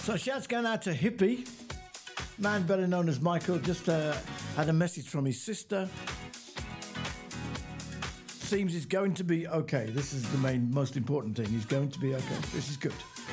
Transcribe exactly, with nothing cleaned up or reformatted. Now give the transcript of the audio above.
So shouts going out to Hippie, man better known as Michael, just uh, had a message from his sister. Seems he's going to be okay. This is the main, most important thing. He's going to be okay. This is good.